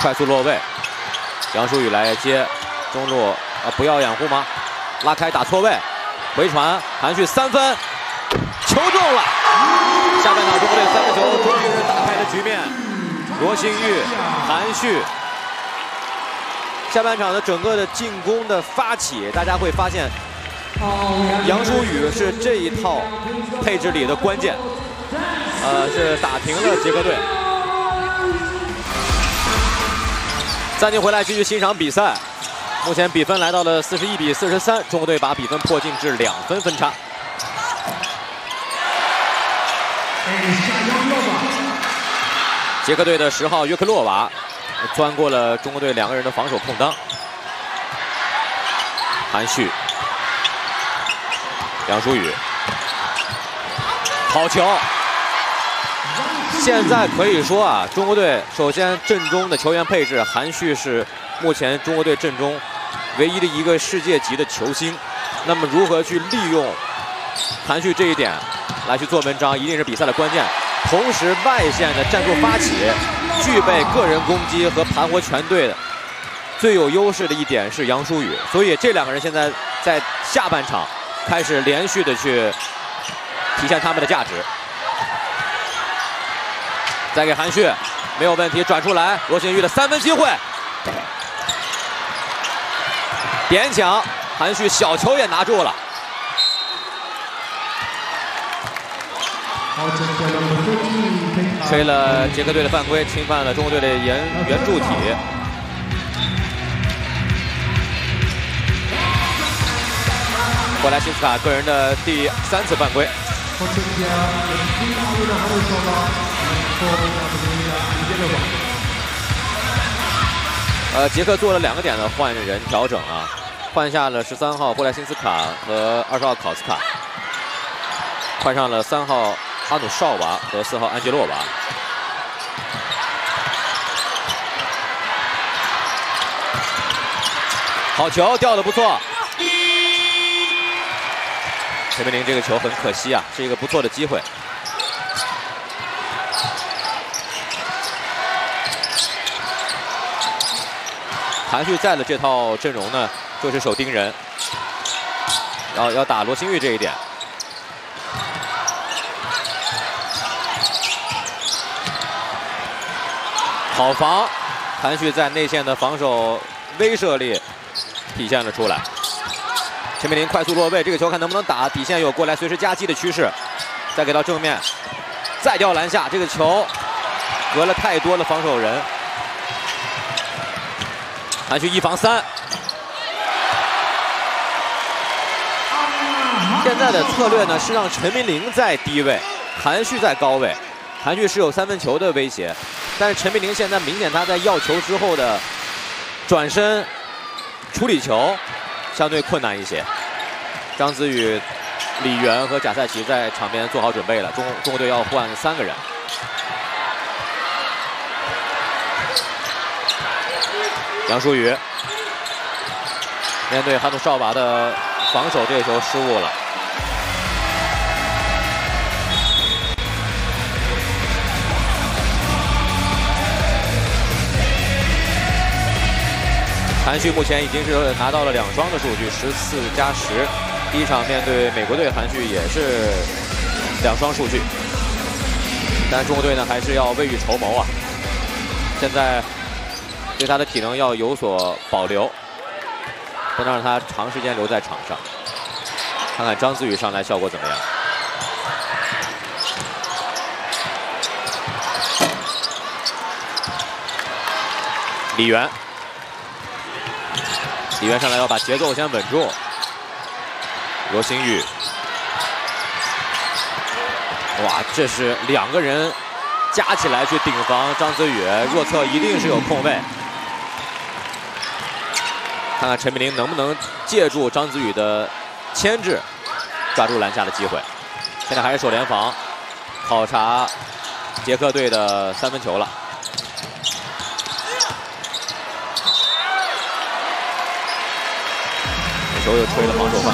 快速落位，杨舒宇来接，中路不要掩护吗？拉开打错位，回传，韩旭3分，球中了。下半场中国队3个球终于是打开了局面。罗新玉、韩旭。下半场的整个的进攻的发起，大家会发现，杨舒宇是这一套配置里的关键。是打平了捷克队。暂停回来，继续欣赏比赛。目前比分来到了41比43，中国队把比分迫近至2分分差。捷克队的10号约克洛娃钻过了中国队2个人的防守空当。韩旭、杨舒宇，好球！现在可以说啊，中国队首先阵中的球员配置，韩旭是目前中国队阵中唯一的一个世界级的球星。那么如何去利用韩旭这一点来去做文章，一定是比赛的关键。同时，外线的战术发起具备个人攻击和盘活全队的最有优势的一点是杨舒宇，所以这2个人现在在下半场开始连续的去体现他们的价值。再给韩旭，没有问题，转出来，罗新玉的3分机会，点抢，韩旭小球也拿住了。吹了捷克队的犯规，侵犯了中国队的圆柱体。霍莱辛斯卡个人的第3次犯规。捷克做了2个点的换人调整啊，换下了13号霍莱辛斯卡和20号考斯卡，换上了3号阿努绍娃和4号安杰洛娃。好球，吊得不错。陈明林这个球很可惜啊，是一个不错的机会。韩旭在的这套阵容呢，就是守盯人，要打罗新玉这一点。好防，韩旭在内线的防守威慑力体现了出来。陈明林快速落位，这个球看能不能打，底线有过来随时夹击的趋势。再给到正面，再吊篮下，这个球隔了太多的防守人。韩旭1防3。现在的策略呢是让陈明林在低位，韩旭在高位。韩旭是有3分球的威胁，但是陈明林现在明显他在要球之后的转身处理球相对困难一些。张子宇、李源和贾赛奇在场边做好准备了，中国队要换3个人。杨舒宇面对哈努绍娃的防守，这个球失误了。韩旭目前已经是拿到了2双的数据，14+10。第1场面对美国队，韩旭也是2双数据。但中国队呢，还是要未雨绸缪啊。现在对他的体能要有所保留，不能让他长时间留在场上。看看张子宇上来效果怎么样。李源上来要把节奏先稳住。罗新玉，哇，这是2个人加起来去顶防张子宇，弱侧一定是有空位。看看陈明林能不能借助张子宇的牵制，抓住篮下的机会。现在还是守联防，考察捷克队的3分球了。球又吹了防守犯